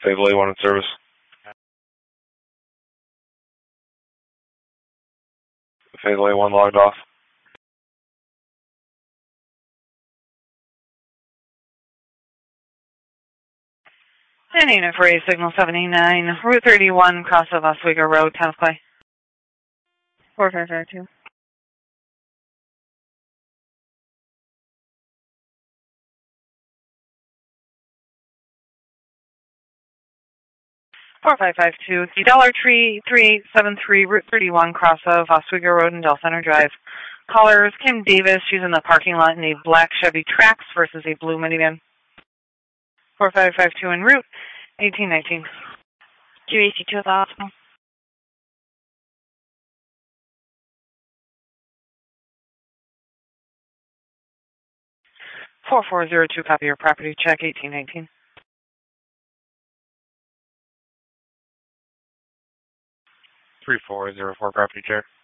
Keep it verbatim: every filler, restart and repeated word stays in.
Fayetteville A one in service. Fayetteville A one logged off. Ending it for a signal seventy-nine, Route thirty-one, cross of Oswego Road, Town of Clay. four five five two. four five five two, the Dollar Tree, three eight seven three, Route thirty-one, cross of Oswego Road and Del Center Drive. Caller is Kim Davis. She's in the parking lot in a black Chevy Trax versus a blue minivan. four five five two en route, eighteen nineteen. Q E C two at the hospital. four four zero two, copy your property check, eighteen nineteen. three four zero four, property check.